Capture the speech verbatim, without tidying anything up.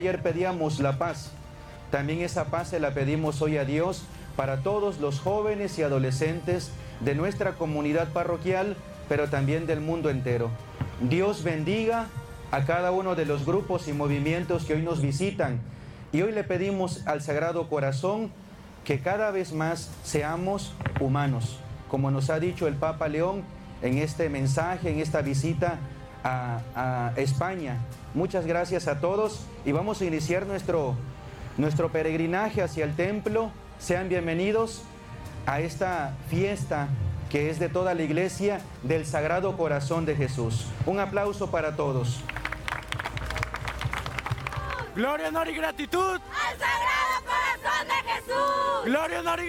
Ayer pedíamos la paz, también esa paz se la pedimos hoy a Dios para todos los jóvenes y adolescentes de nuestra comunidad parroquial, pero también del mundo entero. Dios bendiga a cada uno de los grupos y movimientos que hoy nos visitan, y hoy le pedimos al Sagrado Corazón que cada vez más seamos humanos, como nos ha dicho el Papa León en este mensaje, en esta visita a, a España. Muchas gracias a todos y vamos a iniciar nuestro, nuestro peregrinaje hacia el templo. Sean bienvenidos a esta fiesta que es de toda la Iglesia del Sagrado Corazón de Jesús. Un aplauso para todos. Gloria, honor y gratitud al Sagrado Corazón de Jesús. Gloria, honor y